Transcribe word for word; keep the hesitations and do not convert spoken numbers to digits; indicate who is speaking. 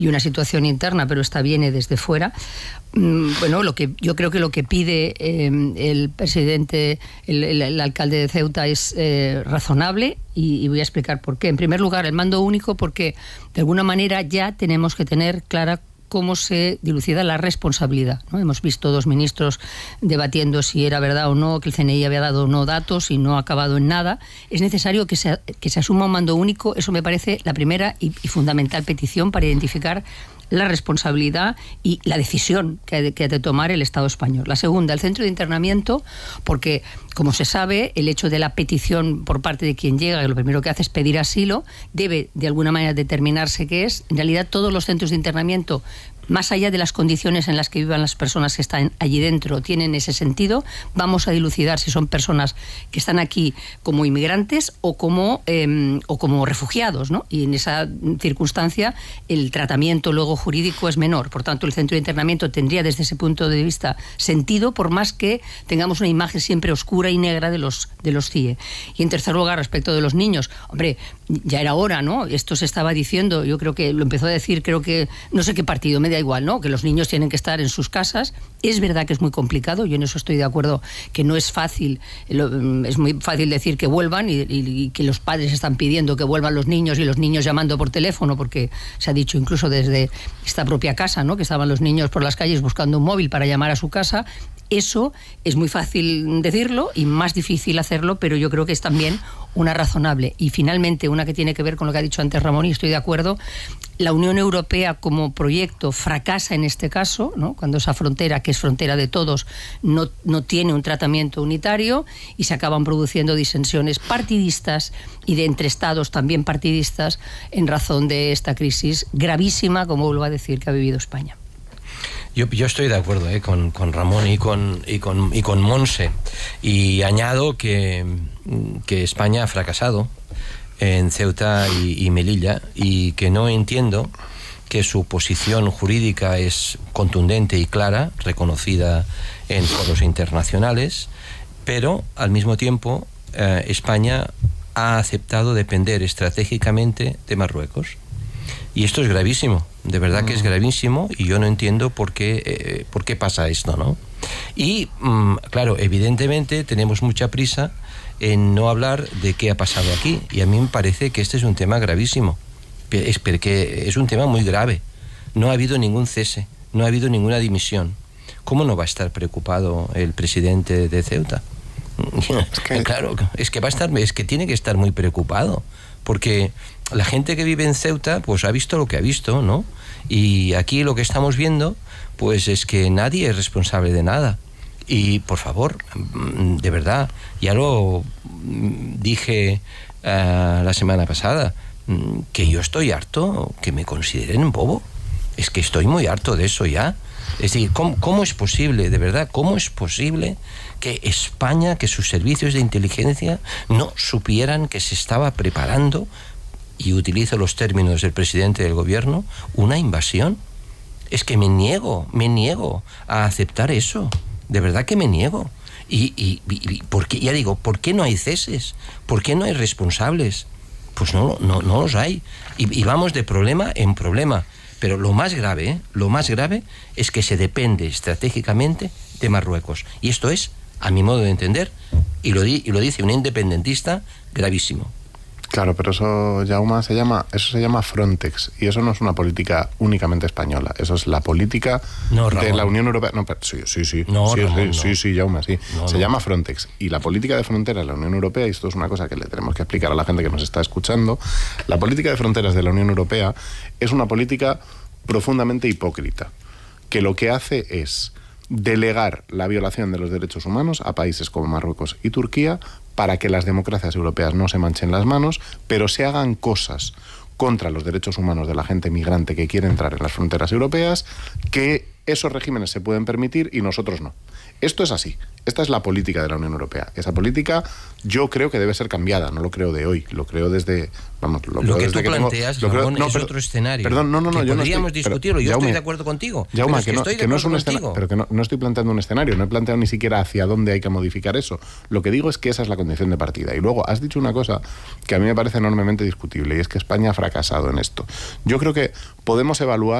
Speaker 1: y una situación interna, pero esta viene desde fuera. Bueno, lo que yo creo que lo que pide eh, el presidente, el, el, el alcalde de Ceuta es eh, razonable y, y voy a explicar por qué. En primer lugar, el mando único, porque de alguna manera ya tenemos que tener clara cómo se dilucida la responsabilidad, ¿no? Hemos visto dos ministros debatiendo si era verdad o no, que el C N I había dado o no datos y no ha acabado en nada. Es necesario que se, que se asuma un mando único. Eso me parece la primera y, y fundamental petición para identificar la responsabilidad y la decisión que ha, de, que ha de tomar el Estado español. La segunda, el centro de internamiento, porque, como se sabe, el hecho de la petición por parte de quien llega, que lo primero que hace es pedir asilo, debe de alguna manera determinarse qué es. En realidad, todos los centros de internamiento, más allá de las condiciones en las que vivan las personas que están allí dentro, tienen ese sentido. Vamos a dilucidar si son personas que están aquí como inmigrantes o como, eh, o como refugiados, ¿no? Y en esa circunstancia el tratamiento luego jurídico es menor. Por tanto, el centro de internamiento tendría desde ese punto de vista sentido, por más que tengamos una imagen siempre oscura y negra de los, de los C I E. Y en tercer lugar, respecto de los niños, hombre, ya era hora, ¿no? Esto se estaba diciendo, yo creo que lo empezó a decir, creo que, no sé qué partido, me da igual, ¿no? Que los niños tienen que estar en sus casas. Es verdad que es muy complicado, yo en eso estoy de acuerdo, que no es fácil, es muy fácil decir que vuelvan y, y, y que los padres están pidiendo que vuelvan los niños y los niños llamando por teléfono, porque se ha dicho incluso desde esta propia casa, ¿no? Que estaban los niños por las calles buscando un móvil para llamar a su casa. Eso es muy fácil decirlo y más difícil hacerlo, pero yo creo que es también una razonable. Y finalmente, una que tiene que ver con lo que ha dicho antes Ramón, y estoy de acuerdo, la Unión Europea como proyecto fracasa en este caso, ¿no? Cuando esa frontera, que es frontera de todos, no, no tiene un tratamiento unitario y se acaban produciendo disensiones partidistas y de entre estados también partidistas en razón de esta crisis gravísima, como vuelvo a decir, que ha vivido España.
Speaker 2: Yo, yo estoy de acuerdo eh, con, con Ramón y con, y, con, y con Monse, y añado que, que España ha fracasado en Ceuta y, y Melilla, y que no entiendo que su posición jurídica es contundente y clara, reconocida en foros internacionales, pero al mismo tiempo eh, España ha aceptado depender estratégicamente de Marruecos. Y esto es gravísimo, de verdad que es gravísimo, y yo no entiendo por qué, eh, por qué pasa esto, ¿no? Y, mmm, claro, evidentemente tenemos mucha prisa en no hablar de qué ha pasado aquí, y a mí me parece que este es un tema gravísimo, es porque es un tema muy grave. No ha habido ningún cese, no ha habido ninguna dimisión. ¿Cómo no va a estar preocupado el presidente de Ceuta? Es que... Claro, es que va a estar, es que tiene que estar muy preocupado, porque la gente que vive en Ceuta pues ha visto lo que ha visto, ¿no? Y aquí lo que estamos viendo pues es que nadie es responsable de nada. Y por favor, de verdad, ya lo dije uh, la semana pasada, que yo estoy harto que me consideren bobo. Es que estoy muy harto de eso ya. Es decir, ¿cómo, cómo es posible, de verdad, cómo es posible que España, que sus servicios de inteligencia no supieran que se estaba preparando, y utilizo los términos del presidente del gobierno, una invasión? Es que me niego, me niego a aceptar eso. De verdad que me niego. Y, y, y ¿por qué? Ya digo, ¿por qué no hay ceses? ¿Por qué no hay responsables? Pues no, no, no los hay. Y, y vamos de problema en problema. Pero lo más grave, ¿eh? lo más grave es que se depende estratégicamente de Marruecos. Y esto es, a mi modo de entender, y lo, di, y lo dice un independentista, gravísimo.
Speaker 3: Claro, pero eso, Jaume, se llama, eso se llama Frontex, y eso no es una política únicamente española, eso es la política
Speaker 2: no,
Speaker 3: de la Unión Europea. No, pero, sí, sí, sí,
Speaker 2: no,
Speaker 3: sí,
Speaker 2: Ramón,
Speaker 3: sí,
Speaker 2: no.
Speaker 3: sí, sí, Jaume, sí.
Speaker 2: No,
Speaker 3: se
Speaker 2: no.
Speaker 3: llama Frontex, y la política de frontera de la Unión Europea, y esto es una cosa que le tenemos que explicar a la gente que nos está escuchando, la política de fronteras de la Unión Europea es una política profundamente hipócrita, que lo que hace es delegar la violación de los derechos humanos a países como Marruecos y Turquía para que las democracias europeas no se manchen las manos, pero se hagan cosas contra los derechos humanos de la gente migrante que quiere entrar en las fronteras europeas que esos regímenes se pueden permitir y nosotros no. Esto es así. Esta es la política de la Unión Europea. Esa política yo creo que debe ser cambiada. No lo creo de hoy. Lo creo desde... Vamos, lo,
Speaker 2: lo
Speaker 3: creo
Speaker 2: que
Speaker 3: desde
Speaker 2: tú
Speaker 3: que
Speaker 2: planteas,
Speaker 3: tengo,
Speaker 2: Ramón,
Speaker 3: creo, no,
Speaker 2: es
Speaker 3: pero,
Speaker 2: otro escenario.
Speaker 3: Perdón, no, no, no.
Speaker 2: Que
Speaker 3: yo
Speaker 2: podríamos
Speaker 3: no estoy,
Speaker 2: discutirlo.
Speaker 3: Pero,
Speaker 2: yo
Speaker 3: Jaume,
Speaker 2: estoy de acuerdo contigo.
Speaker 3: Jaume,
Speaker 2: es que,
Speaker 3: que, no,
Speaker 2: estoy de
Speaker 3: que no es un
Speaker 2: contigo.
Speaker 3: escenario, pero que no, no estoy planteando un escenario. No he planteado ni siquiera hacia dónde hay que modificar eso. Lo que digo es que esa es la condición de partida. Y luego has dicho una cosa que a mí me parece enormemente discutible, y es que España ha fracasado en esto. Yo creo que podemos evaluar